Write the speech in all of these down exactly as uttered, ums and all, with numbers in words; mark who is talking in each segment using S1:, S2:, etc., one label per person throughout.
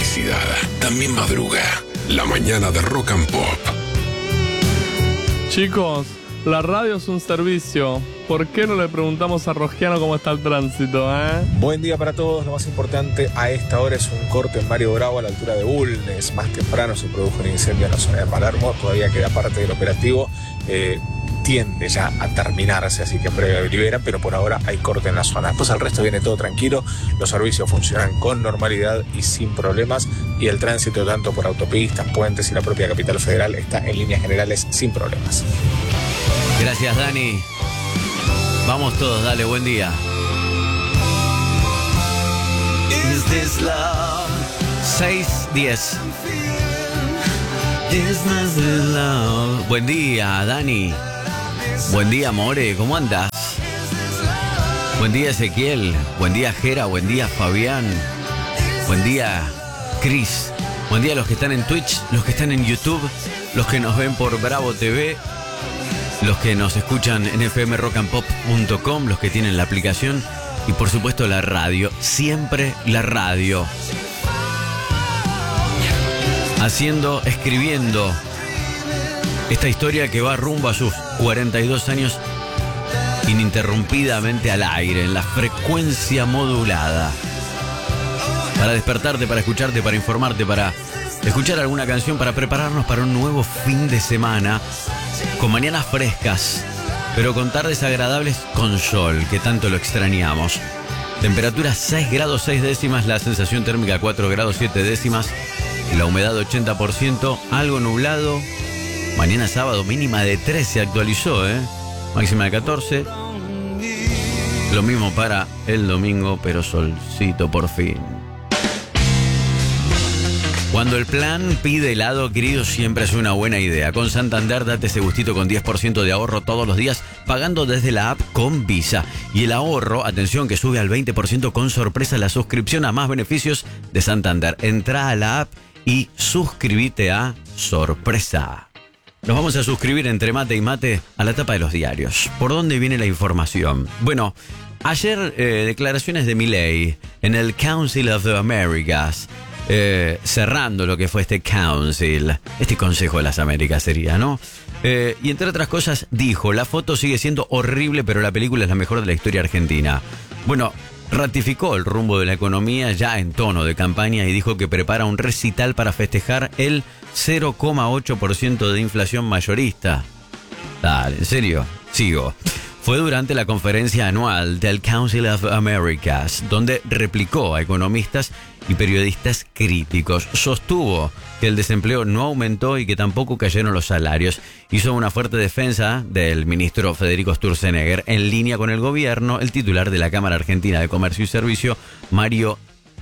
S1: felicidad también madruga. La mañana de Rock and Pop.
S2: Chicos, la radio es un servicio. ¿Por qué no le preguntamos a Rogiano cómo está el tránsito, eh?
S3: Buen día para todos. Lo más importante a esta hora es un corte en Mario Bravo a la altura de Bulnes. Más temprano se produjo un incendio en la zona de Palermo. Todavía queda parte del operativo. Eh, tiende ya a terminarse, así que liberan, pero por ahora hay corte en la zona. Después al resto viene todo tranquilo. Los servicios funcionan con normalidad y sin problemas. Y el tránsito, tanto por autopistas, puentes y la propia capital federal, está en líneas generales sin problemas.
S4: Gracias, Dani. Vamos todos, dale, buen día. Is this love? seis diez. Is this love? Buen día, Dani. Buen día, More, ¿cómo andas? Buen día, Ezequiel. Buen día, Jera. Buen día, Fabián. Buen día, Cris. Buen día a los que están en Twitch, los que están en YouTube, los que nos ven por Bravo T V, los que nos escuchan en f m rock and pop punto com, los que tienen la aplicación y por supuesto la radio, siempre la radio. Haciendo, escribiendo esta historia que va rumbo a sus cuarenta y dos años ininterrumpidamente al aire, en la frecuencia modulada. Para despertarte, para escucharte, para informarte, para escuchar alguna canción, para prepararnos para un nuevo fin de semana, con mañanas frescas, pero con tardes agradables con sol, que tanto lo extrañamos. Temperatura seis grados seis décimas, la sensación térmica cuatro grados siete décimas, la humedad ochenta por ciento, algo nublado. Mañana sábado mínima de trece, se actualizó, ¿eh? Máxima de catorce. Lo mismo para el domingo, pero solcito por fin. Cuando el plan pide helado, querido, siempre es una buena idea. Con Santander date ese gustito con diez por ciento de ahorro todos los días, pagando desde la app con Visa. Y el ahorro, atención, que sube al veinte por ciento con sorpresa la suscripción a más beneficios de Santander. Entra a la app y suscríbete a Sorpresa. Nos vamos a suscribir entre mate y mate a la tapa de los diarios. ¿Por dónde viene la información? Bueno, ayer eh, declaraciones de Milei en el Council of the Americas. Eh, cerrando lo que fue este council, este Consejo de las Américas sería, ¿no? Eh, y entre otras cosas dijo, la foto sigue siendo horrible, pero la película es la mejor de la historia argentina. Bueno, ratificó el rumbo de la economía ya en tono de campaña y dijo que prepara un recital para festejar el cero coma ocho por ciento de inflación mayorista. Dale, ¿en serio? Sigo. Fue durante la conferencia anual del Council of Americas, donde replicó a economistas y periodistas críticos. Sostuvo que el desempleo no aumentó y que tampoco cayeron los salarios. Hizo una fuerte defensa del ministro Federico Sturzenegger. En línea con el gobierno, el titular de la Cámara Argentina de Comercio y Servicio, Mario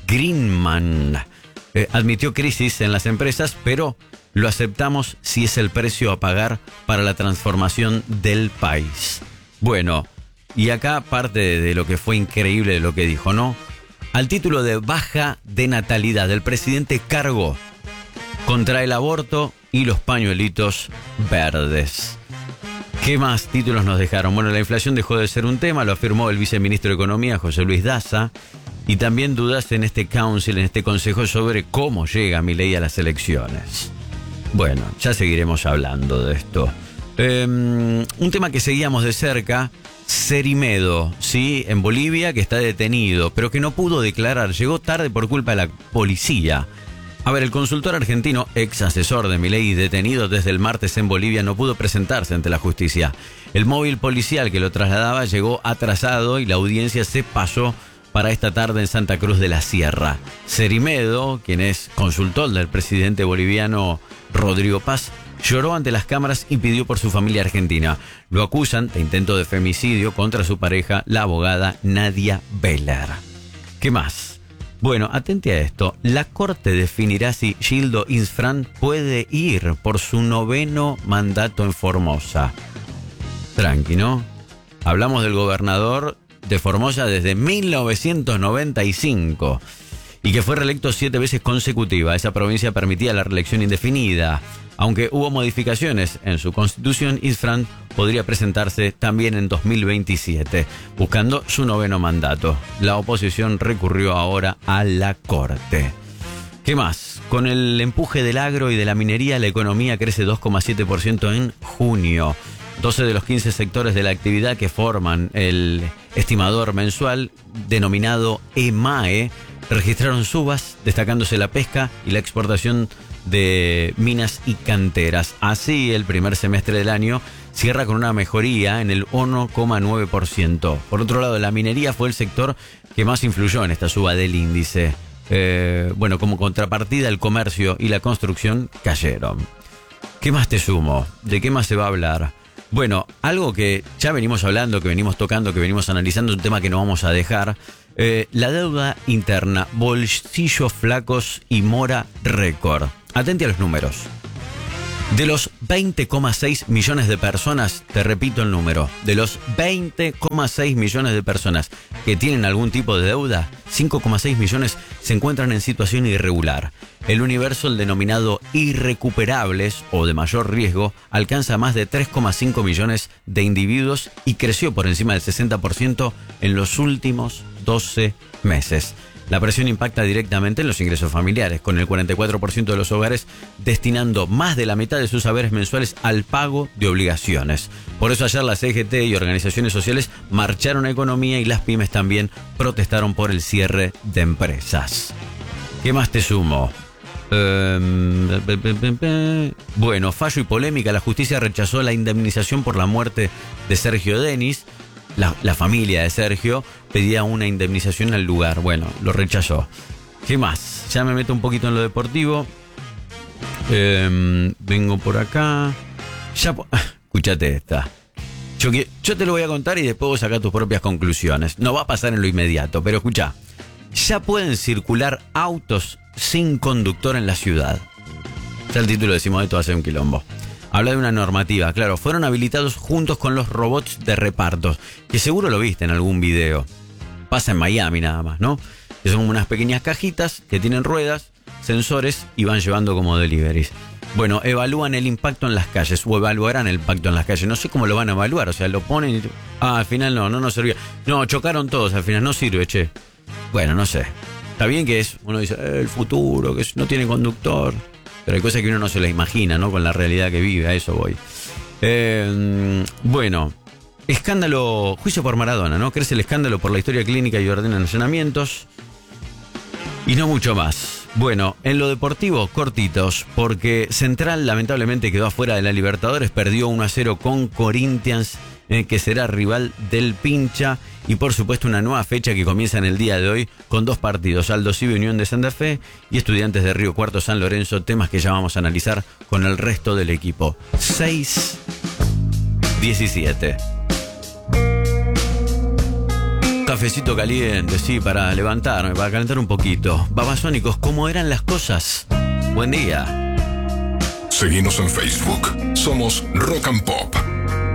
S4: Greenman, eh, admitió crisis en las empresas, pero lo aceptamos si es el precio a pagar para la transformación del país. Bueno, y acá parte de lo que fue increíble de lo que dijo, ¿no? Al título de baja de natalidad, el presidente cargó contra el aborto y los pañuelitos verdes. ¿Qué más títulos nos dejaron? Bueno, la inflación dejó de ser un tema, lo afirmó el viceministro de Economía, José Luis Daza, y también dudas en este council, en este consejo, sobre cómo llega Milei a las elecciones. Bueno, ya seguiremos hablando de esto. Eh, un tema que seguíamos de cerca, Cerimedo, ¿sí? En Bolivia, que está detenido, pero que no pudo declarar, llegó tarde por culpa de la policía. A ver, el consultor argentino, ex asesor de Milei, detenido desde el martes en Bolivia, no pudo presentarse ante la justicia. El móvil policial que lo trasladaba llegó atrasado y la audiencia se pasó para esta tarde en Santa Cruz de la Sierra. Cerimedo, quien es consultor del presidente boliviano Rodrigo Paz, lloró ante las cámaras y pidió por su familia argentina. Lo acusan de intento de femicidio contra su pareja, la abogada Nadia Beller. ¿Qué más? Bueno, atente a esto. La corte definirá si Gildo Insfrán puede ir por su noveno mandato en Formosa. Tranqui, ¿no? Hablamos del gobernador de Formosa desde mil novecientos noventa y cinco y que fue reelecto siete veces consecutiva. Esa provincia permitía la reelección indefinida. Aunque hubo modificaciones en su constitución, Insfrán podría presentarse también en dos mil veintisiete, buscando su noveno mandato. La oposición recurrió ahora a la corte. ¿Qué más? Con el empuje del agro y de la minería, la economía crece dos coma siete por ciento en junio. doce de los quince sectores de la actividad que forman el estimador mensual denominado E M A E registraron subas, destacándose la pesca y la exportación de minas y canteras. Así, el primer semestre del año cierra con una mejoría en el uno coma nueve por ciento. Por otro lado, la minería fue el sector que más influyó en esta suba del índice. Eh, bueno, como contrapartida, el comercio y la construcción cayeron. ¿Qué más te sumo? ¿De qué más se va a hablar? Bueno, algo que ya venimos hablando, que venimos tocando, que venimos analizando, un tema que no vamos a dejar. Eh, la deuda interna, bolsillos flacos y mora récord. Atente a los números. De los veinte coma seis millones de personas, te repito el número, de los veinte coma seis millones de personas que tienen algún tipo de deuda, cinco coma seis millones se encuentran en situación irregular. El universo, el denominado irrecuperables o de mayor riesgo, alcanza más de tres coma cinco millones de individuos y creció por encima del sesenta por ciento en los últimos doce meses. La presión impacta directamente en los ingresos familiares, con el cuarenta y cuatro por ciento de los hogares destinando más de la mitad de sus saberes mensuales al pago de obligaciones. Por eso ayer la C G T y organizaciones sociales marcharon a economía y las pymes también protestaron por el cierre de empresas. ¿Qué más te sumo? Eh, bueno, fallo y polémica. La justicia rechazó la indemnización por la muerte de Sergio Denis. La, la familia de Sergio pedía una indemnización al lugar. Bueno, lo rechazó. ¿Qué más? Ya me meto un poquito en lo deportivo. Eh, vengo por acá. Ya, escúchate esta. Yo, yo te lo voy a contar y después vos sacás tus propias conclusiones. No va a pasar en lo inmediato, pero escuchá. Ya pueden circular autos sin conductor en la ciudad. Ya el título decimos esto hace un quilombo. Habla de una normativa, claro, fueron habilitados juntos con los robots de repartos, que seguro lo viste en algún video. Pasa en Miami nada más, ¿no? Que son unas pequeñas cajitas que tienen ruedas, sensores y van llevando como deliveries. Bueno, evalúan el impacto en las calles, o evaluarán el impacto en las calles. No sé cómo lo van a evaluar, o sea, lo ponen y... Ah, al final no, no nos servía. No, chocaron todos, al final no sirve, che. Bueno, no sé. Está bien que es, uno dice, eh, el futuro, que no tiene conductor... Pero hay cosas que uno no se la imagina, ¿no? Con la realidad que vive, a eso voy. Eh, bueno, escándalo, juicio por Maradona, ¿no? Crece el escándalo por la historia clínica y ordenan allanamientos. Y no mucho más. Bueno, en lo deportivo, cortitos, porque Central lamentablemente quedó afuera de la Libertadores, perdió uno a cero con Corinthians, eh, que será rival del Pincha. Y por supuesto una nueva fecha que comienza en el día de hoy con dos partidos, Aldo Civi Unión de Santa Fe y Estudiantes de Río Cuarto San Lorenzo, temas que ya vamos a analizar con el resto del equipo. seis diecisiete. Cafecito caliente, sí, para levantarme, para calentar un poquito. Babasónicos, ¿cómo eran las cosas? Buen día.
S1: Seguimos en Facebook. Somos Rock and Pop.